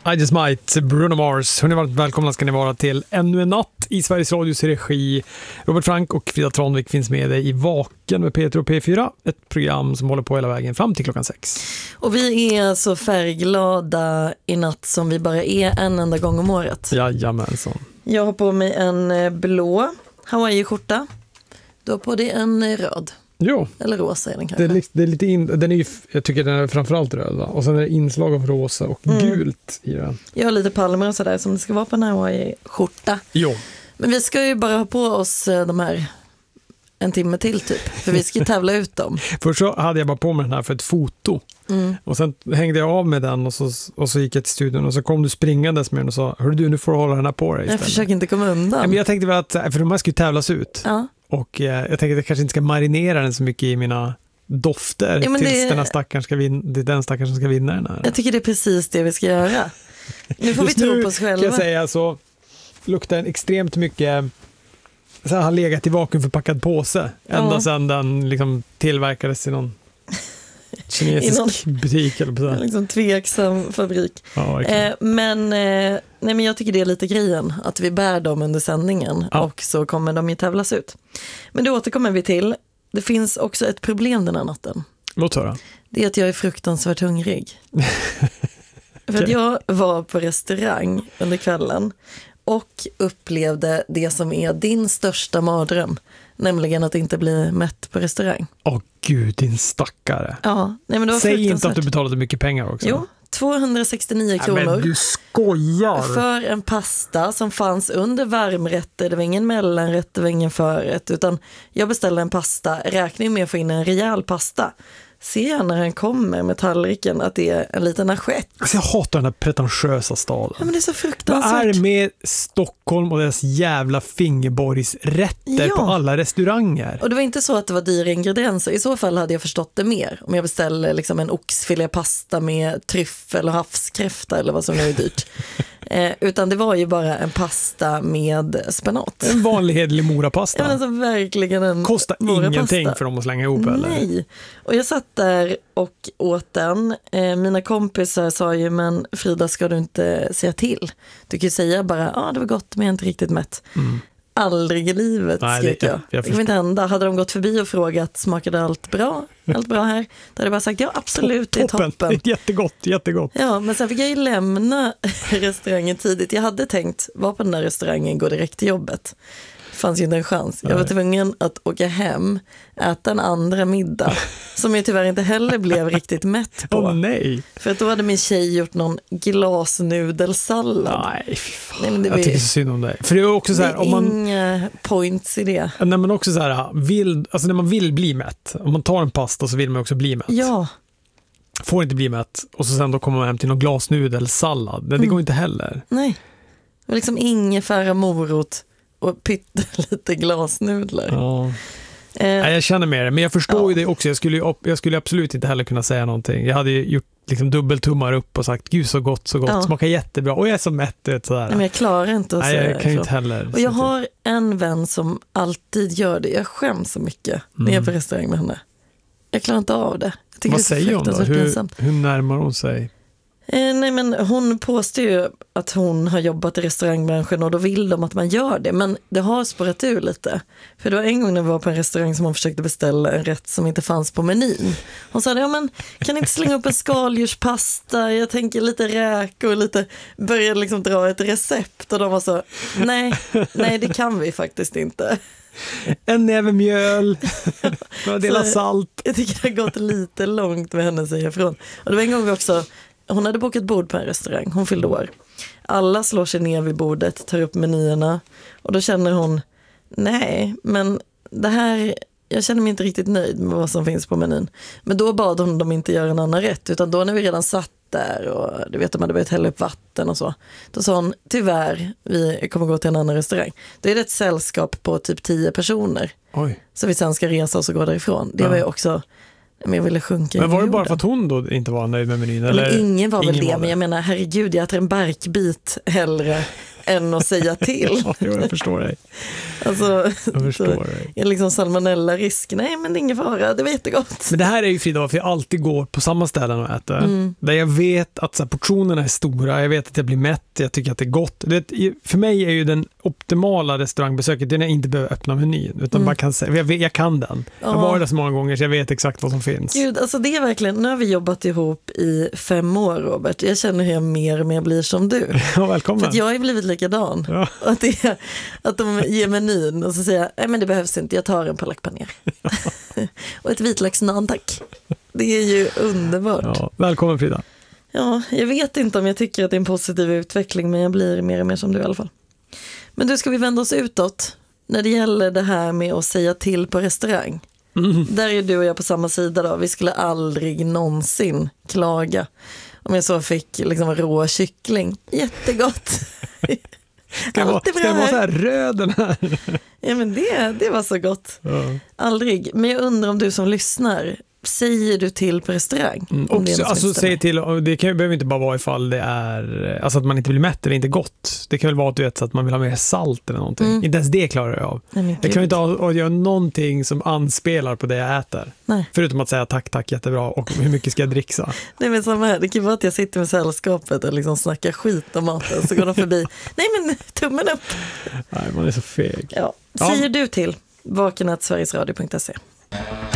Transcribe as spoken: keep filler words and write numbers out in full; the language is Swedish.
I Just Might, Bruno Mars. Hörrni, varmt välkomna ska ni vara till ännu en natt i Sveriges Radios regi. Robert Frank och Frida Tranvik finns med dig i Vaken med P tre och P fyra. Ett program som håller på hela vägen fram till klockan sex. Och vi är så färgglada i natt som vi bara är en enda gång om året. Jajamensan. Jag har på mig en blå Hawaii-skjorta. Du har på dig en röd. Jo. Eller rosa är den kanske. Det är, det är lite in, den är ju, jag tycker den är framförallt röd, va? Och sen är det inslag av rosa och mm. gult i den. Jag har lite palmer och sådär som det ska vara på en Hawaii-skjorta. Jo. Men vi ska ju bara ha på oss de här en timme till typ. För vi ska ju tävla ut dem. Först så hade jag bara på mig den här för ett foto. Mm. Och sen hängde jag av med den och så, och så gick jag till studion och så kom du springandes med den och sa, hörru du, nu får du hålla den här på dig istället. Jag försöker inte komma undan. Men jag tänkte väl att, för de här ska ju tävlas ut. Ja. Och eh, jag tänkte att jag kanske inte ska marinera den så mycket i mina dofter ja, tills det... den här stackaren ska vinna, det är den stackaren som ska vinna den här. Jag tycker det är precis det vi ska göra. Nu får Just vi tro nu, på oss själva. Kan jag säga så luktar den extremt mycket så här, har legat i vakuumförpackad påse ända ja. sedan den liksom tillverkades i någon kinesisk någon, butik eller på så. Liksom tveksam fabrik. Ja, eh, men, eh, nej, men jag tycker det är lite grejen att vi bär dem under sändningen ja. och så kommer de ju tävlas ut. Men det återkommer vi till. Det finns också ett problem den här natten. Låt höra. Det är att jag är fruktansvärt hungrig. För att jag var på restaurang under kvällen och upplevde det som är din största mardröm, nämligen att inte bli mätt på restaurang. Åh gud, din stackare. Ja, nej, men det var Säg inte att du betalade mycket pengar också. Jo, tvåhundrasextionio kronor. Ja, men du skojar. För en pasta som fanns under varmrätter. Det var ingen mellanrätt, det var ingen förrätt. Utan jag beställde en pasta, räkning med att få in en rejäl pasta. Ser jag när han kommer med tallriken att det är en liten assiett. Alltså jag hatar den här pretentiösa staden. Ja, men det är så fruktansvärt. Vad är med Stockholm och deras jävla fingerborgsrätter ja. på alla restauranger? Och det var inte så att det var dyra ingredienser. I så fall hade jag förstått det mer. Om jag beställer liksom en oxfilépasta med tryffel och havskräfta eller vad som nu är dyrt. Eh, utan det var ju bara en pasta med spenat. En vanlig hedlig morapasta. Ja, men alltså verkligen en kostar morapasta. Ingenting för dem att slänga ihop eller? Nej. Och jag satt där och åt den. Eh, mina kompisar sa ju, men Frida, ska du inte säga till? Du kan ju säga bara, ja ah, det var gott men jag är inte riktigt mätt. Mm. Aldrig i livet, Nej, skrek jag. jag, jag det kommer inte hända. Hade de gått förbi och frågat, smakade allt bra? Allt bra här? Då hade jag bara sagt, ja absolut, det är toppen. toppen. Jättegott, jättegott. Ja, men sen fick jag ju lämna restaurangen tidigt. Jag hade tänkt vara på den där restaurangen, gå direkt till jobbet. Det fanns ju inte en chans. Jag var tvungen att åka hem, äta en andra middag som jag tyvärr inte heller blev riktigt mätt på. Åh oh, nej. För att då hade min tjej gjort någon glasnudelsallad. Nej, fy fan. Nej, men det jag var tycker så synd om dig. För det är också så här, det är om man inga points i det. Nej, men också så här, vill, alltså när man vill bli mätt, om man tar en pasta så vill man också bli mätt. Ja. Får inte bli mätt och så sen då kommer man hem till någon glasnudelsallad. Det, mm. det går inte heller. Nej. Det var liksom ingefära, morot och pyttelite glasnudlar. Ja. Eh, Nej, jag känner med det, men jag förstår ja. ju det också. Jag skulle, jag skulle absolut inte heller kunna säga någonting. Jag hade ju gjort liksom dubbeltummar upp och sagt, gud så gott, så gott, ja. smakar jättebra. Och jag är så mätt, det sådär. Nej, men jag klarar inte att Nej, säga jag kan ju inte heller. Och jag har en vän som alltid gör det. Jag skäms så mycket mm. när jag är på restaurang med henne. Jag klarar inte av det. Jag tycker Vad det är säger hon då? Hur, hur närmar hon sig? Eh, nej, men hon påstår ju att hon har jobbat i restaurangbranschen och då vill de att man gör det. Men det har spårat ur lite. För det var en gång när vi var på en restaurang som hon försökte beställa en rätt som inte fanns på menyn. Hon sa, ja men kan inte slänga upp en skaldjurspasta? Jag tänker lite räk och lite började liksom dra ett recept. Och de var så, nej, nej det kan vi faktiskt inte. En näve mjöl, några delar salt. Jag tycker det har gått lite långt med henne säger ifrån. Och det var en gång vi också, hon hade bokat bord på en restaurang, hon fyllde år. Alla slår sig ner vid bordet, tar upp menyerna och då känner hon, nej men det här, jag känner mig inte riktigt nöjd med vad som finns på menyn. Men då bad hon dem inte göra en annan rätt, utan då när vi redan satt där och du vet de hade börjat hälla upp vatten och så. Då sa hon, tyvärr, vi kommer gå till en annan restaurang. Då är det ett sällskap på typ tio personer. Oj. Så vi sen ska resa oss och gå därifrån. Det ja. var ju också, men jag ville sjunka Men var det jorden. bara för att hon då inte var nöjd med menyn? Eller? Men ingen var väl ingen det, var men jag menar, herregud, jag äter en barkbit hellre än att säga till. Ja, jag förstår dig. Alltså, Jag förstår dig. Är liksom salmonella-risk? Nej, men det är ingen fara, det var jättegott. Men det här är ju Frida, för jag alltid går på samma ställen och äter. Mm. Där jag vet att så här, portionerna är stora, jag vet att jag blir mätt, jag tycker att det är gott. Det, för mig är ju den optimala restaurangbesöket det är när jag inte behöver öppna menyn, utan mm. bara kan säga, jag, jag kan den. Ja. Jag har varit där så många gånger så jag vet exakt vad som finns. Gud, alltså det är verkligen, nu har vi jobbat ihop i fem år, Robert. Jag känner hur jag mer och mer blir som du. Ja, välkommen. För att jag har ju blivit likadan. Ja. Att, det är, att de ger menyn och så säger jag, nej men det behövs inte, jag tar en palak paner. Ja. Och ett vitlöksnan, tack. Det är ju underbart. Ja, välkommen Frida. Ja, jag vet inte om jag tycker att det är en positiv utveckling, men jag blir mer och mer som du i alla fall. Men du, ska vi vända oss utåt när det gäller det här med att säga till på restaurang? Mm. Där är du och jag på samma sida då. Vi skulle aldrig någonsin klaga om jag så fick liksom rå kyckling. Jättegott. Ska det vara, ska det vara så här röd den här? Ja, men det, det var så gott. Ja. Aldrig. Men jag undrar om du som lyssnar, säger du till på restaurang? Mm, också, alltså säg till, och det kan ju behöver inte bara vara ifall det är alltså att man inte blir mätt eller inte gott. Det kan väl vara att du vet så att man vill ha mer salt eller någonting. Mm. Inte ens det klarar jag av. Nej, jag kan inte ha, att göra någonting som anspelar på det jag äter. Nej. Förutom att säga tack, tack, jättebra och hur mycket ska jag dricksa? Nej, men samma här. Det kan vara att jag sitter med sällskapet och liksom snackar skit om maten så går de förbi. Nej, men tummen upp. Nej, man är så feg. Ja. Säger ja. du till vaken at sverigesradio punkt se.